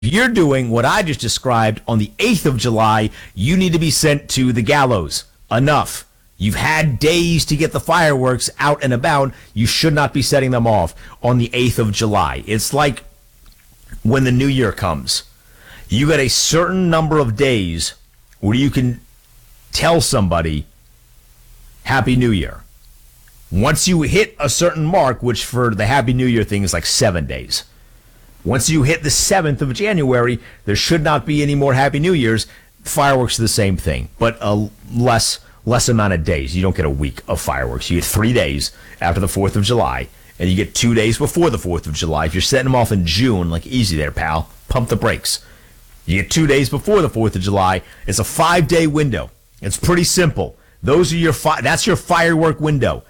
If you're doing what I just described on the 8th of July, you need to be sent to the gallows. Enough. You've had days to get the fireworks out and about. You should not be setting them off on the 8th of July. It's like when the new year comes. You got a certain number of days where you can tell somebody, Happy New Year. Once you hit a certain mark, which for the Happy New Year thing is like 7 days. Once you hit the 7th of January, there should not be any more Happy New Years. Fireworks are the same thing, but a less amount of days. You don't get a week of fireworks. You get 3 days after the 4th of July, and you get 2 days before the 4th of July. If you're setting them off in June, like easy there, pal. Pump the brakes. You get 2 days before the 4th of July. It's a 5-day window. It's pretty simple. Those are that's your firework window.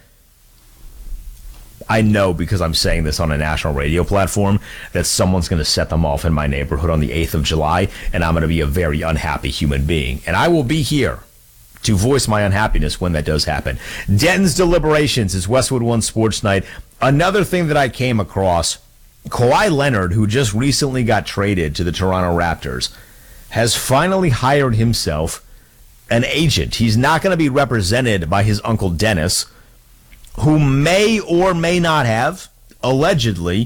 I know, because I'm saying this on a national radio platform, that someone's going to set them off in my neighborhood on the 8th of July, and I'm going to be a very unhappy human being. And I will be here to voice my unhappiness when that does happen. Denton's Deliberations is Westwood One Sports Night. Another thing that I came across, Kawhi Leonard, who just recently got traded to the Toronto Raptors, has finally hired himself an agent. He's not going to be represented by his uncle Dennis, who may or may not have, allegedly,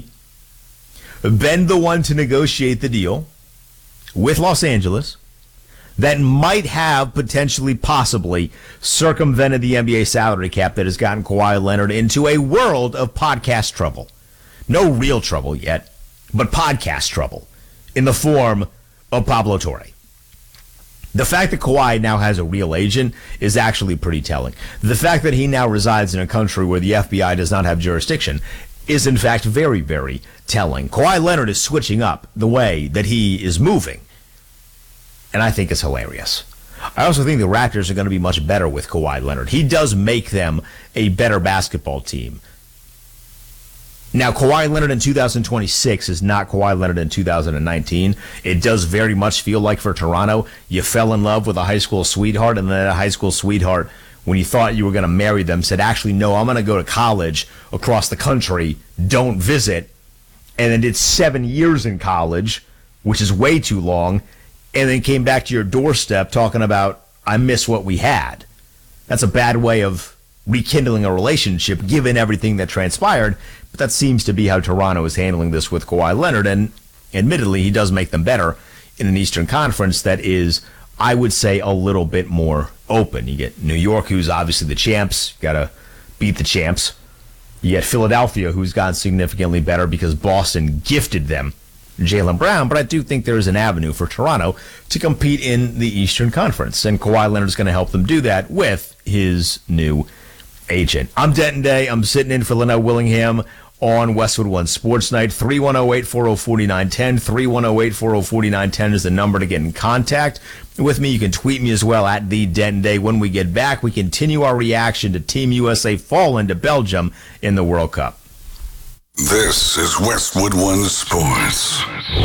been the one to negotiate the deal with Los Angeles that might have potentially, possibly, circumvented the NBA salary cap that has gotten Kawhi Leonard into a world of podcast trouble. No real trouble yet, but podcast trouble in the form of Pablo Torre. The fact that Kawhi now has a real agent is actually pretty telling. The fact that he now resides in a country where the FBI does not have jurisdiction is, in fact, very, very telling. Kawhi Leonard is switching up the way that he is moving, and I think it's hilarious. I also think the Raptors are going to be much better with Kawhi Leonard. He does make them a better basketball team. Now, Kawhi Leonard in 2026 is not Kawhi Leonard in 2019. It does very much feel like for Toronto, you fell in love with a high school sweetheart, and then a high school sweetheart, when you thought you were going to marry them, said, actually, no, I'm going to go to college across the country, don't visit, and then did 7 years in college, which is way too long, and then came back to your doorstep talking about, I miss what we had. That's a bad way of rekindling a relationship, given everything that transpired. But that seems to be how Toronto is handling this with Kawhi Leonard. And admittedly, he does make them better in an Eastern Conference that is, I would say, a little bit more open. You get New York, who's obviously the champs. You got to beat the champs. You get Philadelphia, who's gotten significantly better because Boston gifted them Jaylen Brown. But I do think there is an avenue for Toronto to compete in the Eastern Conference. And Kawhi Leonard is going to help them do that with his new agent. I'm Denton Day. I'm sitting in for Linnell Willingham on Westwood One Sports Night. 310-840-4910. 310-840-4910 is the number to get in contact with me. You can tweet me as well at the Denton Day. When we get back, we continue our reaction to Team USA falling to Belgium in the World Cup. This is Westwood One Sports.